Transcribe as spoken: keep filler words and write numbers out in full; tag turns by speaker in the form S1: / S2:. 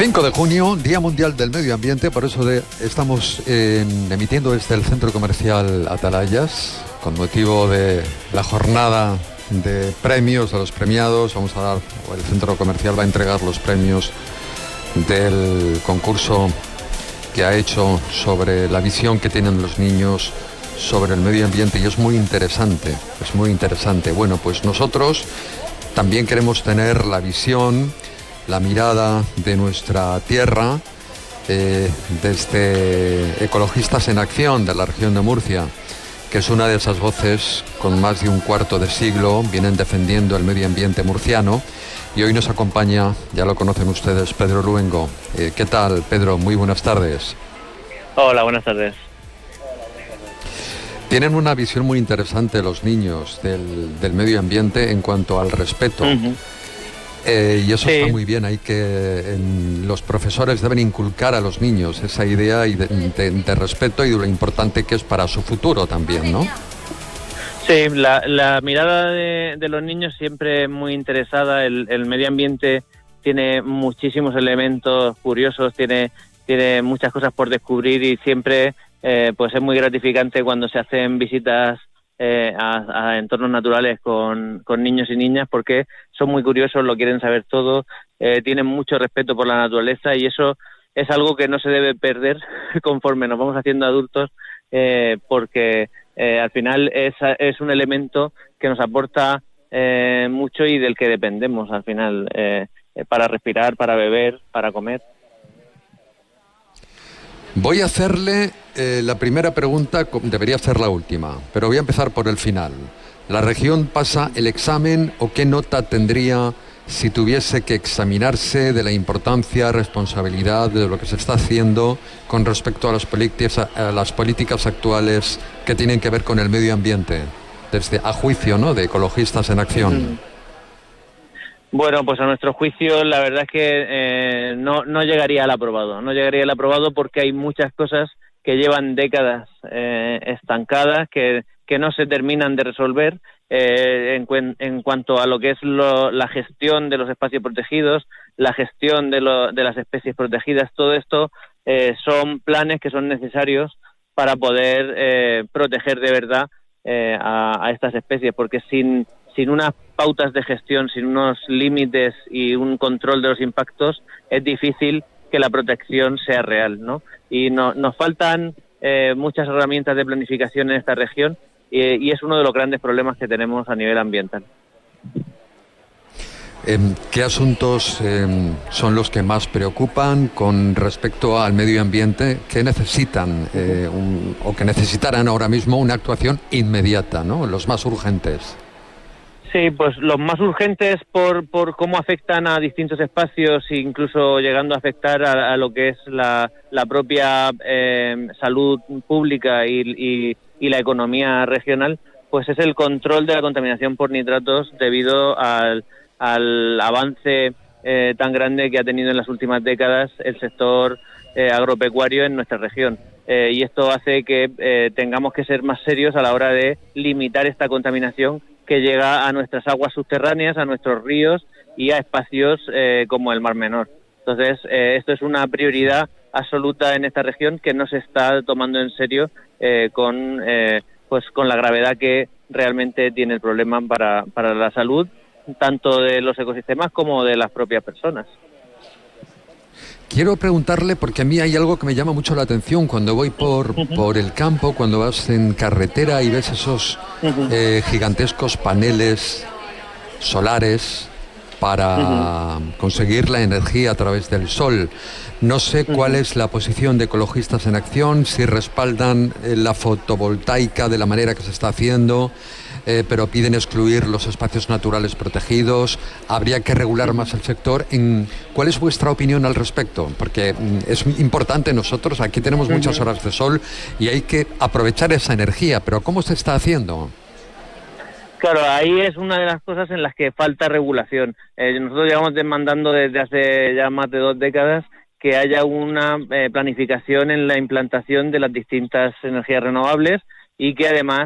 S1: cinco de junio, Día Mundial del Medio Ambiente, por eso de, estamos eh, emitiendo desde el Centro Comercial Atalayas, con motivo de la jornada de premios a los premiados. Vamos a dar, o el Centro Comercial va a entregar los premios del concurso que ha hecho sobre la visión que tienen los niños sobre el medio ambiente, y es muy interesante, es muy interesante. Bueno, pues nosotros también queremos tener la visión, la mirada de nuestra tierra, eh, desde Ecologistas en Acción de la región de Murcia, que es una de esas voces con más de un cuarto de siglo, vienen defendiendo el medio ambiente murciano, y hoy nos acompaña, ya lo conocen ustedes, Pedro Luengo. Eh, ¿Qué tal, Pedro? Muy buenas tardes.
S2: Hola, buenas tardes.
S1: Tienen una visión muy interesante los niños del, del medio ambiente en cuanto al respeto. Uh-huh. Eh, y eso sí. Está muy bien. Hay que en, los profesores deben inculcar a los niños esa idea de, de, de respeto y de lo importante que es para su futuro también, ¿no?
S2: Sí, la, la mirada de, de los niños siempre muy interesada. El, el medio ambiente tiene muchísimos elementos curiosos, tiene, tiene muchas cosas por descubrir, y siempre eh, pues es muy gratificante cuando se hacen visitas Eh, a, a entornos naturales con, con niños y niñas, porque son muy curiosos, lo quieren saber todo, eh, tienen mucho respeto por la naturaleza, y eso es algo que no se debe perder conforme nos vamos haciendo adultos, eh, porque eh, al final es, es un elemento que nos aporta eh, mucho y del que dependemos al final, eh, para respirar, para beber, para comer.
S1: Voy a hacerle eh, la primera pregunta, debería ser la última, pero voy a empezar por el final. ¿La región pasa el examen, o qué nota tendría si tuviese que examinarse de la importancia, responsabilidad de lo que se está haciendo con respecto a las políticas, a las políticas actuales que tienen que ver con el medio ambiente, desde a juicio, ¿no?, de Ecologistas en Acción?
S2: Mm. Bueno, pues a nuestro juicio la verdad es que eh, no, no llegaría al aprobado, no llegaría al aprobado porque hay muchas cosas que llevan décadas eh, estancadas, que, que no se terminan de resolver eh, en, en cuanto a lo que es lo, la gestión de los espacios protegidos, la gestión de, lo, de las especies protegidas. Todo esto eh, son planes que son necesarios para poder eh, proteger de verdad eh, a, a estas especies, porque sin... sin unas pautas de gestión, sin unos límites y un control de los impactos, es difícil que la protección sea real, ¿no? Y no, nos faltan eh, muchas herramientas de planificación en esta región, eh, y es uno de los grandes problemas que tenemos a nivel ambiental.
S1: Eh, ¿Qué asuntos eh, son los que más preocupan con respecto al medio ambiente, que necesitan eh, un, o que necesitarán ahora mismo una actuación inmediata, ¿no?, los más urgentes?
S2: Sí, pues los más urgentes por, por cómo afectan a distintos espacios, incluso llegando a afectar a, a lo que es la, la propia eh, salud pública y, y, y la economía regional, pues es el control de la contaminación por nitratos debido al, al avance eh, tan grande que ha tenido en las últimas décadas el sector eh, agropecuario en nuestra región. Eh, y esto hace que eh, tengamos que ser más serios a la hora de limitar esta contaminación que llega a nuestras aguas subterráneas, a nuestros ríos y a espacios eh, como el Mar Menor. Entonces, eh, esto es una prioridad absoluta en esta región que no se está tomando en serio eh, con, eh, pues, con la gravedad que realmente tiene el problema para, para la salud, tanto de los ecosistemas como de las propias personas.
S1: Quiero preguntarle, porque a mí hay algo que me llama mucho la atención cuando voy por, uh-huh. por el campo, cuando vas en carretera y ves esos uh-huh. eh, gigantescos paneles solares para uh-huh. conseguir la energía a través del sol. No sé uh-huh. cuál es la posición de Ecologistas en Acción, si respaldan eh, la fotovoltaica de la manera que se está haciendo, eh, pero piden excluir los espacios naturales protegidos. Habría que regular más el sector. En, ¿Cuál es vuestra opinión al respecto? Porque mm, es importante, nosotros aquí tenemos uh-huh. muchas horas de sol y hay que aprovechar esa energía, pero ¿cómo se está haciendo?
S2: Claro, ahí es una de las cosas en las que falta regulación. Eh, nosotros llevamos demandando desde hace ya más de dos décadas que haya una eh, planificación en la implantación de las distintas energías renovables, y que además